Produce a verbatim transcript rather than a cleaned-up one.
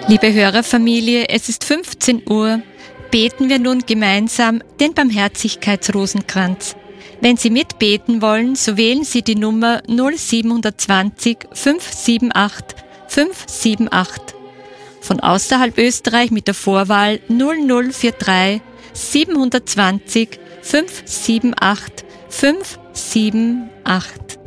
Liebe Hörerfamilie, es ist fünfzehn Uhr. Beten wir nun gemeinsam den Barmherzigkeitsrosenkranz. Wenn Sie mitbeten wollen, so wählen Sie die Nummer null sieben zwei null fünf sieben acht fünf sieben acht. Von außerhalb Österreich mit der Vorwahl null null vier drei sieben zwei null fünf sieben acht fünf sieben acht.